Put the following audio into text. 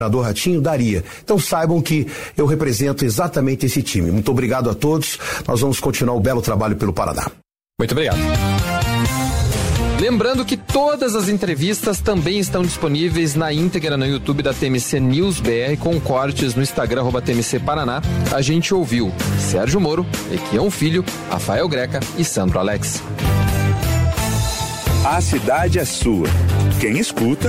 Ratinho daria. Então saibam que eu represento exatamente esse time. Muito obrigado a todos. Nós vamos continuar o belo trabalho pelo Paraná. Muito obrigado. Lembrando que todas as entrevistas também estão disponíveis na íntegra no YouTube da TMC News BR, com cortes no Instagram @TMC Paraná. A gente ouviu Sérgio Moro, Equião Filho, Rafael Greca e Sandro Alex. A cidade é sua. Quem escuta,